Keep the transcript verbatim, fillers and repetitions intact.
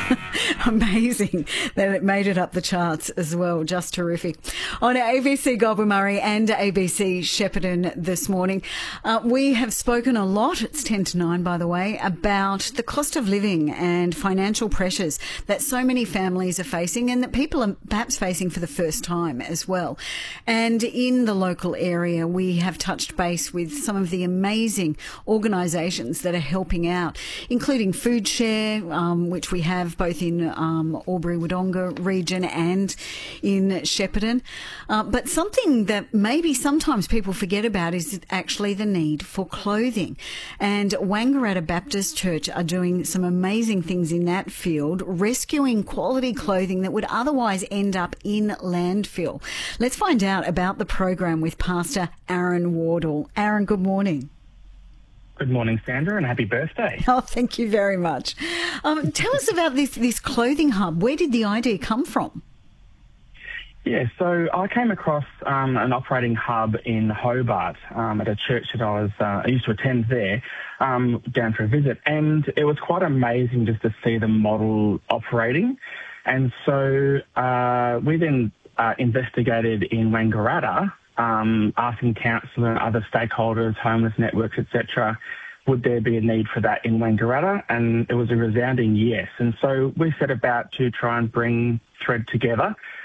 Amazing that it made it up the charts as well. Just terrific. On A B C Goulburn-Murray and A B C Shepparton this morning, uh, we have spoken a lot, it's ten to nine by the way, about the cost of living and financial pressures that so many families are facing and that people are perhaps facing for the first time as well. And in the local area, we have touched base with some of the amazing organisations that are helping out, including Food Share, um, which we have both in um, Albury-Wodonga region and in Shepparton. Uh, but something that maybe sometimes people forget about is actually the need for clothing. And Wangaratta Baptist Church are doing some amazing things in that field, rescuing quality clothing that would otherwise end up in landfill. Let's find out about the program with Pastor Aaron Wardle. Aaron, good morning. Good morning, Sandra, and happy birthday. Oh, thank you very much. Um, tell us about this, this clothing hub. Where did the idea come from? Yeah, so I came across um, an operating hub in Hobart um, at a church that I was uh, I used to attend there, um, down for a visit, and it was quite amazing just to see the model operating. And so uh, we then uh, investigated in Wangaratta, um, asking council and other stakeholders, homeless networks, et cetera, would there be a need for that in Wangaratta? And it was a resounding yes. And so we set about to try and bring Thread together